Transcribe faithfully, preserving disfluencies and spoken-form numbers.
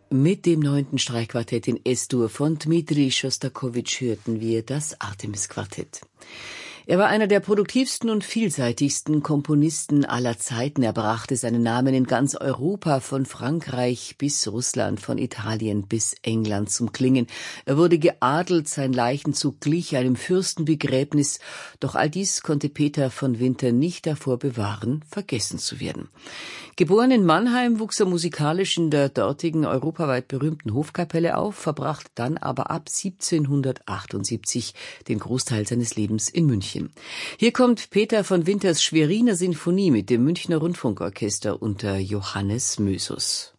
Mit dem neunten Streichquartett in S-Dur von Dmitri Schostakowitsch hörten wir das Artemis-Quartett. Er war einer der produktivsten und vielseitigsten Komponisten aller Zeiten. Er brachte seinen Namen in ganz Europa, von Frankreich bis Russland, von Italien bis England zum Klingen. Er wurde geadelt, sein Leichenzug glich einem Fürstenbegräbnis. Doch all dies konnte Peter von Winter nicht davor bewahren, vergessen zu werden. Geboren in Mannheim, wuchs er musikalisch in der dortigen europaweit berühmten Hofkapelle auf, verbrachte dann aber ab siebzehnhundertachtundsiebzig den Großteil seines Lebens in München. Hier kommt Peter von Winters Schweriner Sinfonie mit dem Münchner Rundfunkorchester unter Johannes Mösus.